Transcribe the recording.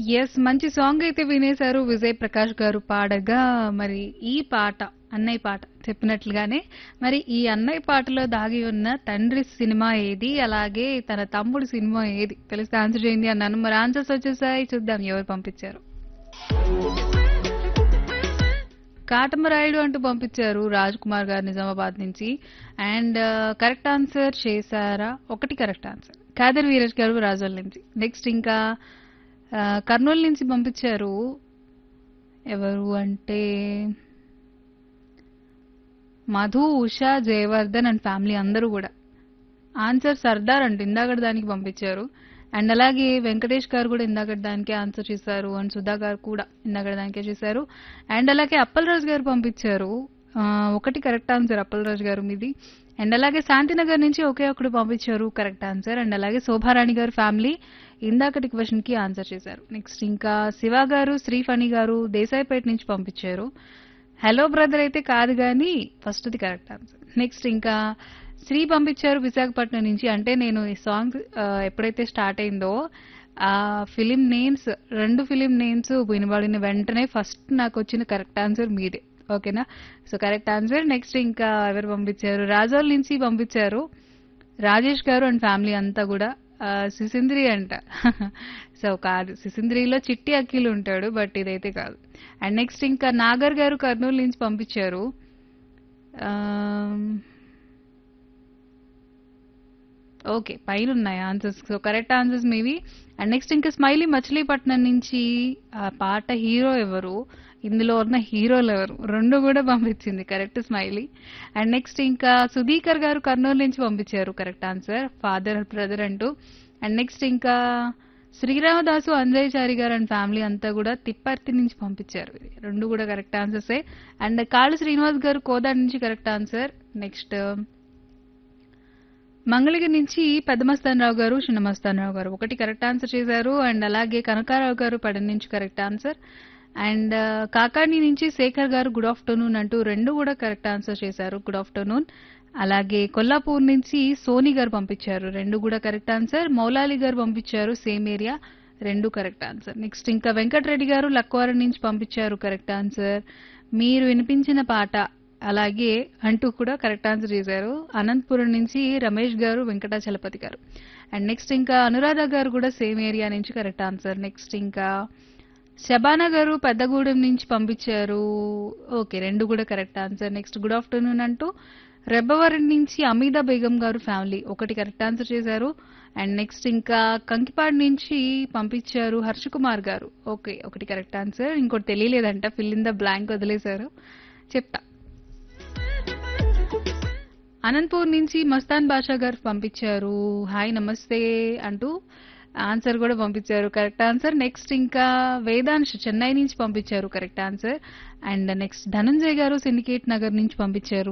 Yes. మంచి song అయితే వినేశారు. విజయ్ ప్రకాష్ గారు పాడగా మరి ఈ పాట అన్నయ్య పాట చెప్పినట్లుగానే మరి ఈ అన్నయ్య పాటలో దాగి ఉన్న తండ్రి సినిమా ఏది? అలాగే తన తమ్ముడు సినిమా ఏది? తెలిస్తే ఆన్సర్ చేయండి అన్నాను. మరి ఆన్సర్స్ వచ్చేసాయి. చూద్దాం ఎవరు పంపించారు. కాటమరాయుడు అంటూ పంపించారు రాజ్ కుమార్ గారు నిజామాబాద్ నుంచి. అండ్ కరెక్ట్ ఆన్సర్ చేశారా? ఒకటి కరెక్ట్ ఆన్సర్. ఖాదర్ వీరేష్ గారు రాజోల్ నుంచి. నెక్స్ట్ ఇంకా కర్నూలు నుంచి పంపించారు. ఎవరు అంటే మధు, ఉషా, జయవర్ధన్ అండ్ ఫ్యామిలీ అందరూ కూడా. ఆన్సర్ సర్దార్ అంటూ ఇందాకటి దానికి పంపించారు. అండ్ అలాగే వెంకటేష్ గారు కూడా ఇందాకటి దానికే ఆన్సర్ చేశారు. అండ్ సుధా గారు కూడా ఇందాకటి దానికే చేశారు. అండ్ అలాగే అప్పలరాజు గారు పంపించారు. ఒకటి కరెక్ట్ ఆన్సర్ అప్పలరాజు గారు మీది. అండ్ అలాగే శాంతినగర్ నుంచి ఒకే ఒకటి పంపించారు కరెక్ట్ ఆన్సర్. అండ్ అలాగే శోభారాణి గారు ఫ్యామిలీ ఇందాకటి క్వశ్చన్ కి ఆన్సర్ చేశారు. నెక్స్ట్ ఇంకా శివ గారు, శ్రీఫణి గారు దేశాయిపేట నుంచి పంపించారు. హలో బ్రదర్ అయితే కాదు కానీ ఫస్ట్ది కరెక్ట్ ఆన్సర్. నెక్స్ట్ ఇంకా శ్రీ పంపించారు విశాఖపట్నం నుంచి. అంటే నేను ఈ సాంగ్ ఎప్పుడైతే స్టార్ట్ అయిందో ఆ ఫిలిం నేమ్స్, రెండు ఫిలిం నేమ్స్ వినబడిన వెంటనే ఫస్ట్ నాకు వచ్చిన కరెక్ట్ ఆన్సర్ మీదే. ఓకేనా? So correct answer. నెక్స్ట్ ఇంకా ఎవరు పంపించారు? రాజోల్ నుంచి పంపించారు రాజేష్ గారు అండ్ ఫ్యామిలీ అంతా కూడా. సిసింద్రి అంట. సో కాదు, సిసింద్రిలో చిట్టి అఖిల్ ఉంటాడు, బట్ ఇదైతే కాదు. అండ్ నెక్స్ట్ ఇంకా నాగర్ గారు కర్నూలు నుంచి పంపించారు. ఓకే, పైన ఉన్నాయి answers. So correct answers maybe. And next ఇంకా స్మైలీ మచిలీపట్నం నుంచి ఆ పాట హీరో ఎవరు, ఇందులో ఉన్న హీరోలు ఎవరు, రెండు కూడా పంపించింది కరెక్ట్ స్మైలీ. అండ్ నెక్స్ట్ ఇంకా సుధీకర్ గారు కర్నూలు నుంచి పంపించారు కరెక్ట్ ఆన్సర్ ఫాదర్ బ్రదర్ అంటూ. అండ్ నెక్స్ట్ ఇంకా శ్రీరామదాసు అంజయ్యచారి గారు అండ్ ఫ్యామిలీ అంతా కూడా తిప్పర్తి నుంచి పంపించారు. రెండు కూడా కరెక్ట్ ఆన్సర్సే. అండ్ కాళు శ్రీనివాస్ గారు కోదాడ నుంచి కరెక్ట్ ఆన్సర్. నెక్స్ట్ మంగళగిరి నుంచి పెద్దమస్తానరావు గారు, చిన్నమస్తానరావు గారు ఒకటి కరెక్ట్ ఆన్సర్ చేశారు. అండ్ అలాగే కనకారావు గారు పడన నుంచి కరెక్ట్ ఆన్సర్. అండ్ కాకాని నుంచి శేఖర్ గారు గుడ్ ఆఫ్టర్నూన్ అంటూ రెండు కూడా కరెక్ట్ ఆన్సర్ చేశారు. Good afternoon. అలాగే కొల్లాపూర్ నుంచి సోని గారు పంపించారు. రెండు కూడా కరెక్ట్ ఆన్సర్. మౌలాలి గారు పంపించారు సేమ్ ఏరియా. రెండు కరెక్ట్ ఆన్సర్. నెక్స్ట్ ఇంకా వెంకటరెడ్డి గారు లక్వారం నుంచి పంపించారు కరెక్ట్ ఆన్సర్. మీరు వినిపించిన పాట అలాగే అంటూ కూడా కరెక్ట్ ఆన్సర్ చేశారు. అనంతపురం నుంచి రమేష్ గారు, వెంకటాచలపతి గారు. అండ్ నెక్స్ట్ ఇంకా అనురాధ గారు కూడా సేమ్ ఏరియా నుంచి కరెక్ట్ ఆన్సర్. నెక్స్ట్ ఇంకా శబానా గారు పెద్దగూడెం నుంచి పంపించారు. ఓకే, రెండు కూడా correct answer. Next good afternoon అంటూ రెబ్బవరం నుంచి అమీదా బేగం గారు ఫ్యామిలీ ఒకటి కరెక్ట్ ఆన్సర్ చేశారు. అండ్ నెక్స్ట్ ఇంకా కంకిపాడు నుంచి పంపించారు హర్షకుమార్ గారు. ఓకే, ఒకటి కరెక్ట్ ఆన్సర్. ఇంకోటి తెలియలేదంట, ఫిల్ ఇన్ ద బ్లాంక్ వదిలేశారు. చెప్తా. అనంతపూర్ నుంచి మస్తాన్ బాషా గారు పంపించారు హాయ్ నమస్తే అంటూ ఆన్సర్ కూడా పంపించారు కరెక్ట్ ఆన్సర్. నెక్స్ట్ ఇంకా వేదాంశ్ చెన్నై నుంచి పంపించారు correct answer. And next Dhananjay గారు సిండికేట్ నగర్ నుంచి పంపించారు